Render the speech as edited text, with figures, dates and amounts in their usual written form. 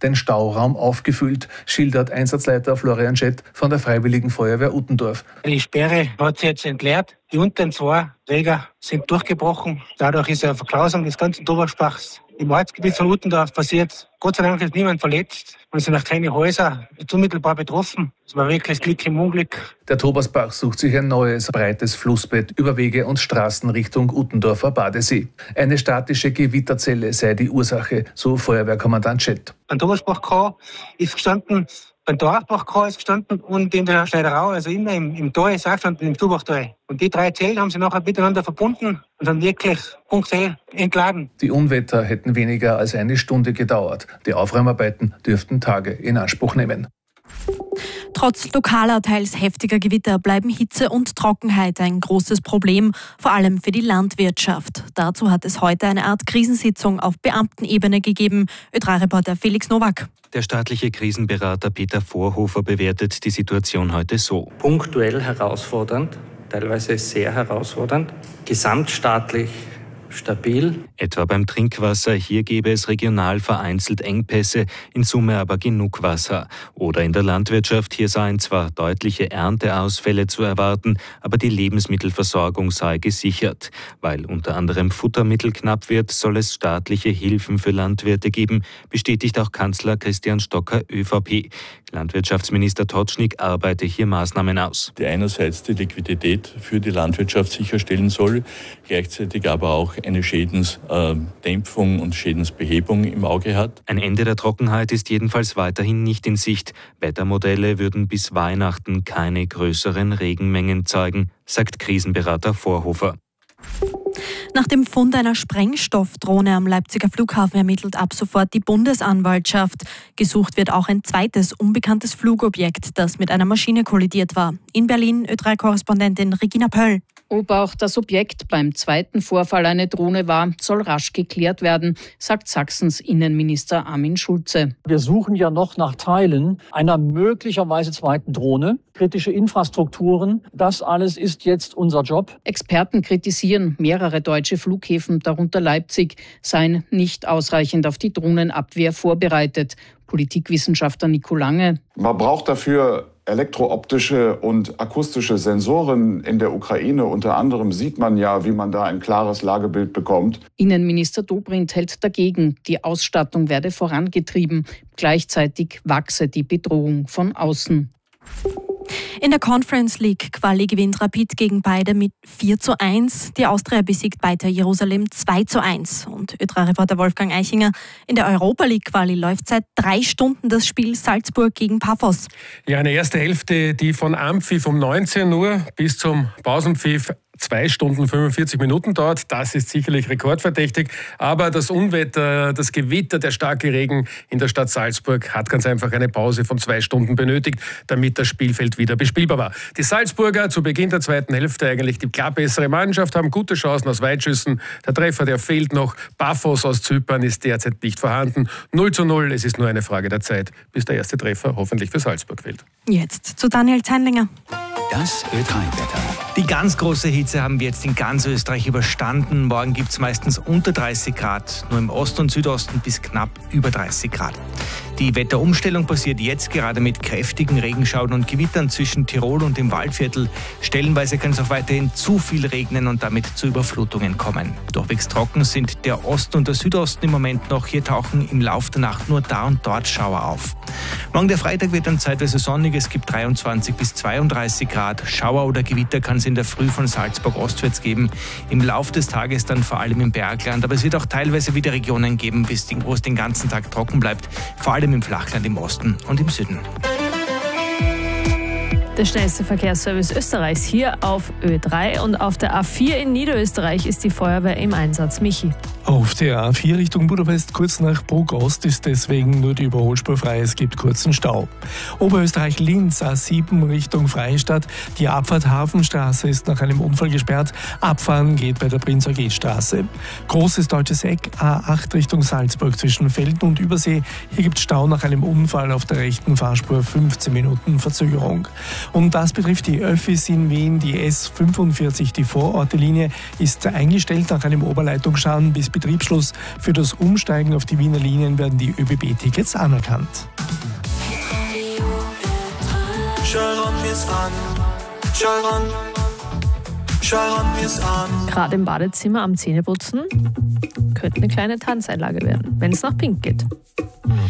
den Stauraum aufgefüllt, schildert Einsatzleiter Florian Schett von der Freiwilligen Feuerwehr Uttendorf. Die Sperre hat sich jetzt entleert. Die unteren 2 Träger sind durchgebrochen. Dadurch ist eine Verklausung des ganzen Tobersbachs im Ortsgebiet von Uttendorf passiert. Gott sei Dank ist niemand verletzt. Und es sind auch keine Häuser unmittelbar betroffen. Es war wirklich das Glück im Unglück. Der Tobersbach sucht sich ein neues, breites Flussbett über Wege und Straßen Richtung Uttendorfer Badesee. Eine statische Gewitterzelle sei die Ursache, so Feuerwehrkommandant Schett. Beim Tobersbach ist gestanden, beim Dorfbach ist gestanden und in der Schneiderau, also immer im Tal ist auch gestanden, im Tubachtal. Und die 3 Zellen haben sie nachher miteinander verbunden und dann wirklich punktuell entladen. Die Unwetter hätten weniger als eine Stunde gedauert. Die Aufräumarbeiten dürften Tage in Anspruch nehmen. Trotz lokaler, teils heftiger Gewitter bleiben Hitze und Trockenheit ein großes Problem, vor allem für die Landwirtschaft. Dazu hat es heute eine Art Krisensitzung auf Beamtenebene gegeben. Ö3-Reporter Felix Nowak. Der staatliche Krisenberater Peter Vorhofer bewertet die Situation heute so. Punktuell herausfordernd, teilweise sehr herausfordernd, gesamtstaatlich stabil. Etwa beim Trinkwasser, hier gäbe es regional vereinzelt Engpässe, in Summe aber genug Wasser. Oder in der Landwirtschaft, hier seien zwar deutliche Ernteausfälle zu erwarten, aber die Lebensmittelversorgung sei gesichert. Weil unter anderem Futtermittel knapp wird, soll es staatliche Hilfen für Landwirte geben, bestätigt auch Kanzler Christian Stocker, ÖVP. Landwirtschaftsminister Totschnig arbeite hier Maßnahmen aus. Die einerseits die Liquidität für die Landwirtschaft sicherstellen soll, gleichzeitig aber auch eine Schädensdämpfung und Schädensbehebung im Auge hat. Ein Ende der Trockenheit ist jedenfalls weiterhin nicht in Sicht. Wettermodelle würden bis Weihnachten keine größeren Regenmengen zeigen, sagt Krisenberater Vorhofer. Nach dem Fund einer Sprengstoffdrohne am Leipziger Flughafen ermittelt ab sofort die Bundesanwaltschaft. Gesucht wird auch ein zweites unbekanntes Flugobjekt, das mit einer Maschine kollidiert war. In Berlin Ö3-Korrespondentin Regina Pöll. Ob auch das Objekt beim zweiten Vorfall eine Drohne war, soll rasch geklärt werden, sagt Sachsens Innenminister Armin Schulze. Wir suchen ja noch nach Teilen einer möglicherweise zweiten Drohne, kritische Infrastrukturen. Das alles ist jetzt unser Job. Experten kritisieren, mehrere deutsche Flughäfen, darunter Leipzig, seien nicht ausreichend auf die Drohnenabwehr vorbereitet. Politikwissenschaftler Nico Lange. Man braucht dafür elektrooptische und akustische Sensoren in der Ukraine. Unter anderem sieht man ja, wie man da ein klares Lagebild bekommt. Innenminister Dobrindt hält dagegen, die Ausstattung werde vorangetrieben. Gleichzeitig wachse die Bedrohung von außen. In der Conference League Quali gewinnt Rapid gegen beide mit 4:1. Die Austria besiegt Beitar Jerusalem 2:1. Und Ö3-Reporter Wolfgang Eichinger, in der Europa League Quali läuft seit 3 Stunden das Spiel Salzburg gegen Paphos. Ja, eine erste Hälfte, die von Anpfiff um 19 Uhr bis zum Pausenpfiff 2 Stunden 45 Minuten dauert. Das ist sicherlich rekordverdächtig. Aber das Unwetter, das Gewitter, der starke Regen in der Stadt Salzburg hat ganz einfach eine Pause von 2 Stunden benötigt, damit das Spielfeld wieder bespielbar war. Die Salzburger zu Beginn der zweiten Hälfte eigentlich die klar bessere Mannschaft, haben gute Chancen aus Weitschüssen. Der Treffer, der fehlt noch. Paphos aus Zypern ist derzeit nicht vorhanden. 0:0. Es ist nur eine Frage der Zeit, bis der erste Treffer hoffentlich für Salzburg fällt. Jetzt zu Daniel Zeinlinger. Das Ö3-Wetter. Die ganz große Hitze haben wir jetzt in ganz Österreich überstanden. Morgen gibt es meistens unter 30 Grad, nur im Osten und Südosten bis knapp über 30 Grad. Die Wetterumstellung passiert jetzt gerade mit kräftigen Regenschauern und Gewittern zwischen Tirol und dem Waldviertel. Stellenweise kann es auch weiterhin zu viel regnen und damit zu Überflutungen kommen. Durchwegs trocken sind der Osten und der Südosten im Moment noch. Hier tauchen im Laufe der Nacht nur da und dort Schauer auf. Morgen der Freitag wird dann zeitweise sonnig. Es gibt 23 bis 32 Grad. Schauer oder Gewitter kann es in der Früh von Salzburg ostwärts geben. Im Laufe des Tages dann vor allem im Bergland. Aber es wird auch teilweise wieder Regionen geben, wo es den ganzen Tag trocken bleibt. Vor allem im Flachland im Osten und im Süden. Der schnellste Verkehrsservice Österreichs hier auf Ö3 und auf der A4 in Niederösterreich ist die Feuerwehr im Einsatz. Michi. Auf der A4 Richtung Budapest kurz nach Bruck Ost ist deswegen nur die Überholspur frei. Es gibt kurzen Stau. Oberösterreich-Linz A7 Richtung Freistadt. Die Abfahrt Hafenstraße ist nach einem Unfall gesperrt. Abfahren geht bei der Prinz-Eugen-Straße. Großes Deutsches Eck A8 Richtung Salzburg zwischen Velden und Übersee. Hier gibt es Stau nach einem Unfall auf der rechten Fahrspur. 15 Minuten Verzögerung. Und das betrifft die Öffis in Wien. Die S45, die Vorortelinie, ist eingestellt nach einem Oberleitungsschaden bis Mit Betriebsschluss für das Umsteigen auf die Wiener Linien werden die ÖBB-Tickets anerkannt. Gerade im Badezimmer am Zähneputzen könnte eine kleine Tanzeinlage werden, wenn es nach Pink geht.